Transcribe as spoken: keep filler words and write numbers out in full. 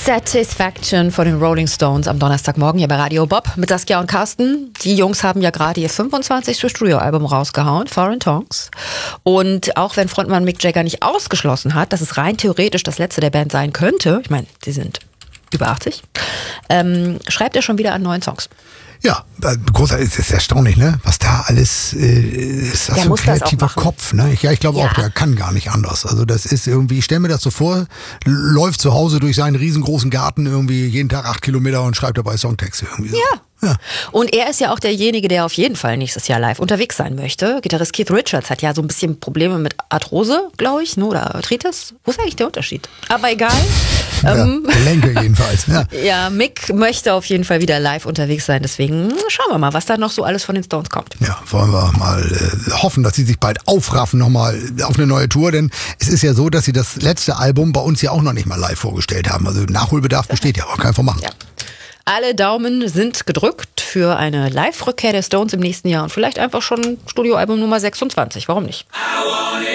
Satisfaction von den Rolling Stones am Donnerstagmorgen hier bei Radio Bob mit Saskia und Carsten. Die Jungs haben ja gerade ihr fünfundzwanzigstes Studioalbum rausgehauen, Foreign Tongues. Und auch wenn Frontmann Mick Jagger nicht ausgeschlossen hat, dass es rein theoretisch das letzte der Band sein könnte, ich meine, die sind über achtzig, ähm, schreibt er schon wieder an neuen Songs. Ja, großartig, es ist erstaunlich, ne? Was da alles äh, ist, das Der so ein muss das auch kreativer machen. Kopf, ne? Ich, ja, ich glaube Ja. auch, der kann gar nicht anders. Also das ist irgendwie, ich stelle mir das so vor, läuft zu Hause durch seinen riesengroßen Garten irgendwie jeden Tag acht Kilometer und schreibt dabei Songtexte irgendwie so. Ja. Ja. Und er ist ja auch derjenige, der auf jeden Fall nächstes Jahr live unterwegs sein möchte. Gitarrist Keith Richards hat ja so ein bisschen Probleme mit Arthrose, glaube ich, ne? Oder Arthritis. Wo ist eigentlich der Unterschied? Aber egal. Ja, ähm, Gelenke jedenfalls, ja. ja, Mick möchte auf jeden Fall wieder live unterwegs sein. Deswegen schauen wir mal, was da noch so alles von den Stones kommt. Ja, wollen wir mal äh, hoffen, dass sie sich bald aufraffen nochmal auf eine neue Tour, denn es ist ja so, dass sie das letzte Album bei uns ja auch noch nicht mal live vorgestellt haben. Also Nachholbedarf besteht ja, aber kann einfach machen. Ja. Alle Daumen sind gedrückt für eine Live-Rückkehr der Stones im nächsten Jahr und vielleicht einfach schon Studioalbum Nummer sechsundzwanzig. Warum nicht?